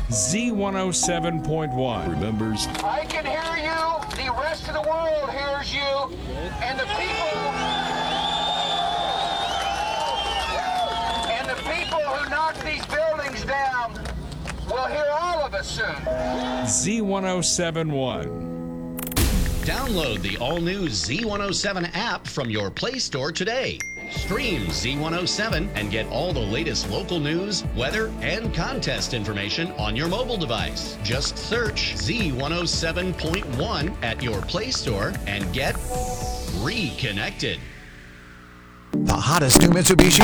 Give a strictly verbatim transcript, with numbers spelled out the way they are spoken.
Z one oh seven point one remembers I can hear you, the rest of the world hears you, and the people and the people who knock these buildings down will hear all of us soon. Z one oh seven point one. Download the all-new Z one oh seven app from your Play Store today. Stream Z one oh seven and get all the latest local news, weather, and contest information on your mobile device. Just search Z one oh seven point one at your Play Store and get reconnected. The hottest new Mitsubishi